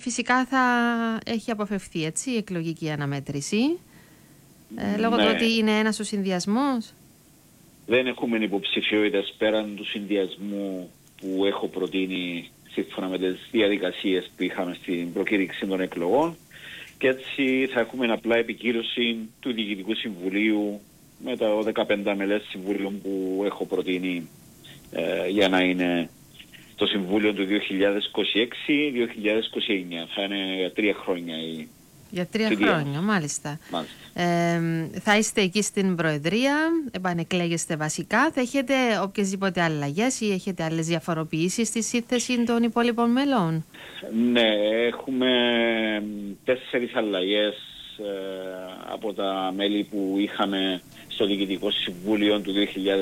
φυσικά θα έχει αποφευθεί, έτσι, η εκλογική αναμέτρηση, λόγω Ναι. του ότι είναι ένας ο συνδυασμός. Δεν έχουμε υποψηφιότητες πέραν του συνδυασμού που έχω προτείνει σύμφωνα με τις διαδικασίες που είχαμε στην προκήρυξη των εκλογών, και έτσι θα έχουμε απλά επικύρωση του Διοικητικού Συμβουλίου με το 15 μελές συμβούλιο που έχω προτείνει για να είναι το Συμβούλιο του 2026-2029. Θα είναι για 3 χρόνια Για 3 χρόνια, μάλιστα. Θα είστε εκεί στην Προεδρία, επανεκλέγεστε βασικά. Θα έχετε οποιασδήποτε αλλαγές ή έχετε άλλες διαφοροποιήσεις στη σύνθεση των υπόλοιπων μελών? Ναι, έχουμε 4 αλλαγές από τα μέλη που είχαμε στο Διοικητικό Συμβούλιο του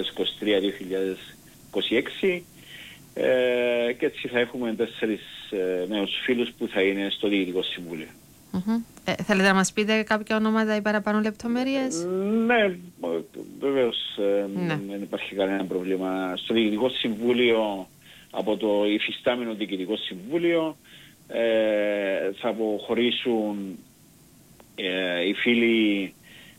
2023-2026, και έτσι θα έχουμε 4 νέους φίλους που θα είναι στο Διοικητικό Συμβούλιο. Θέλετε να μας πείτε κάποια ονόματα ή παραπάνω λεπτομέρειες? Ναι, βεβαίως, δεν υπάρχει κανένα πρόβλημα. Στο Διοικητικό Συμβούλιο, από το υφιστάμενο Διοικητικό Συμβούλιο, θα αποχωρήσουν οι φίλοι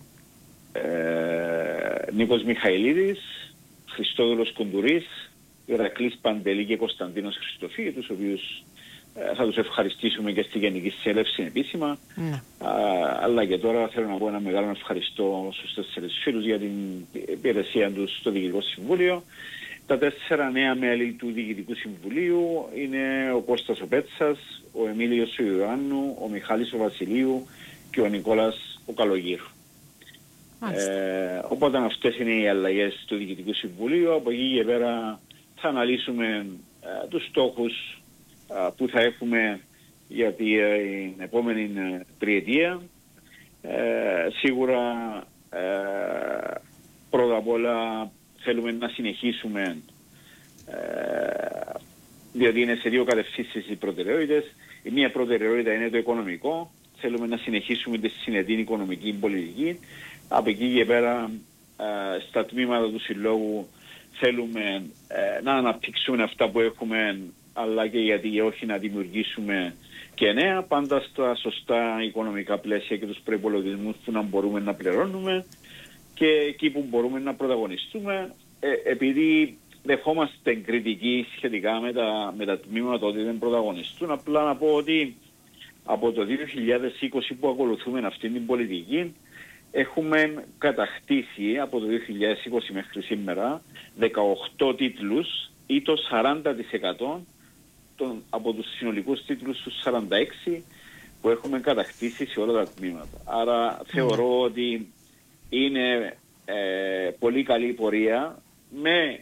Νίκος Μιχαηλίδης, Χριστόδουλος Κουντουρής, Ηρακλής Παντελή και Κωνσταντίνος Χριστοφίου, τους οποίους θα τους ευχαριστήσουμε και στη Γενική Συνέλευση επίσημα. Αλλά και τώρα θέλω να πω ένα μεγάλο ευχαριστώ στους 4 φίλους για την υπηρεσία τους στο Διοικητικό Συμβούλιο. Τα 4 νέα μέλη του Διοικητικού Συμβουλίου είναι ο Κώστας ο Πέτσας, ο Εμίλιος ο Ιωάννου, ο Μιχάλης ο Βασιλείου και ο Νικόλας ο Καλογύρου. Οπότε αυτές είναι οι αλλαγές του Διοικητικού Συμβουλίου. Από εκεί και πέρα θα αναλύσουμε τους στόχους που θα έχουμε για την επόμενη τριετία. Σίγουρα πρώτα απ' όλα θέλουμε να συνεχίσουμε, διότι είναι σε 2 κατευθύνσεις οι προτεραιότητες. Η μία προτεραιότητα είναι το οικονομικό. Θέλουμε να συνεχίσουμε τη συνετή οικονομική πολιτική. Από εκεί και πέρα στα τμήματα του Συλλόγου θέλουμε να αναπτύξουμε αυτά που έχουμε, αλλά και γιατί όχι να δημιουργήσουμε και νέα, πάντα στα σωστά οικονομικά πλαίσια και τους προϋπολογισμούς που να μπορούμε να πληρώνουμε και εκεί που μπορούμε να πρωταγωνιστούμε, επειδή δεχόμαστε κριτική σχετικά με τα τμήματα ότι δεν πρωταγωνιστούν. Απλά να πω ότι από το 2020 που ακολουθούμε αυτή την πολιτική, έχουμε κατακτήσει από το 2020 μέχρι σήμερα 18 τίτλους ή το 40% από τους συνολικούς τίτλους τους 46 που έχουμε κατακτήσει σε όλα τα τμήματα. Άρα θεωρώ ότι είναι πολύ καλή πορεία με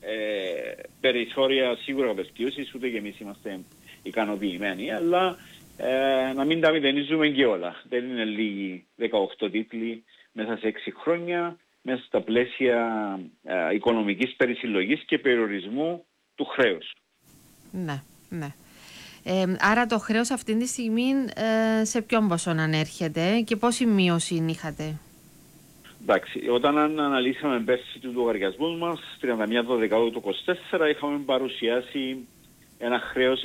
περιθώρια σίγουρα βελτίωσης, ούτε και εμείς είμαστε ικανοποιημένοι, αλλά να μην τα μηδενίζουμε και όλα. Δεν είναι λίγοι 18 τίτλοι μέσα σε 6 χρόνια, μέσα στα πλαίσια οικονομικής περισυλλογής και περιορισμού του χρέους. Ναι, ναι. Άρα το χρέος αυτή τη στιγμή σε ποιον ποσό ανέρχεται και πόση μείωση είχατε? Εντάξει, όταν αναλύσαμε πέρσι τους λογαριασμούς μας, 31/12 του 2024, είχαμε παρουσιάσει ένα χρέος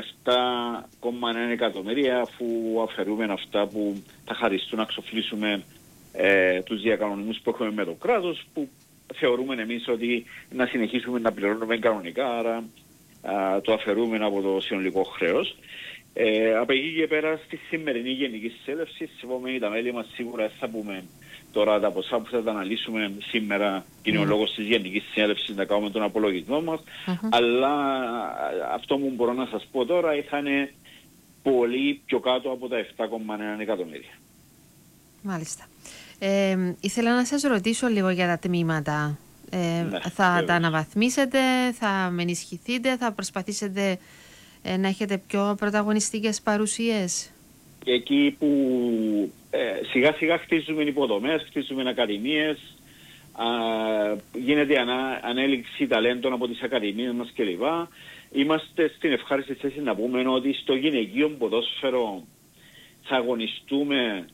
7,1 εκατομμύρια, αφού αφαιρούμε αυτά που θα χαριστούν να ξοφλήσουμε τους διακανονισμούς που έχουμε με το κράτος, που θεωρούμε εμείς ότι να συνεχίσουμε να πληρώνουμε κανονικά, άρα το αφαιρούμε από το συνολικό χρέος. Από εκεί και πέρα στη σημερινή Γενική Συνέλευση, στις επόμενη τα μέλη μας σίγουρα θα πούμε τώρα τα ποσά που θα τα αναλύσουμε σήμερα, είναι ο λόγος της Γενικής Συνέλευσης να κάνουμε τον απολογισμό μας, αλλά αυτό που μπορώ να σας πω τώρα θα είναι πολύ πιο κάτω από τα 7,1 εκατομμύρια. Μάλιστα. Ήθελα να σας ρωτήσω λίγο για τα τμήματα. Θα τα αναβαθμίσετε, θα με ενισχυθείτε, θα προσπαθήσετε να έχετε πιο πρωταγωνιστικές παρουσίες? Εκεί που σιγά σιγά χτίζουμε υποδομές, χτίζουμε ακαδημίες, γίνεται ανέλυξη ταλέντων από τις ακαδημίες μας κλπ. Είμαστε στην ευχάριστη θέση να πούμε ότι στο γυναικείο ποδόσφαιρο θα αγωνιστούμε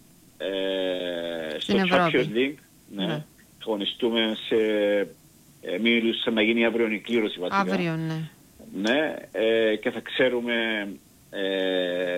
στο Champions League. Ναι. Θα αγωνιστούμε σε μίλους να γίνει αύριο η κλήρωση βασικά. Αύριο, ναι. Ναι, και θα ξέρουμε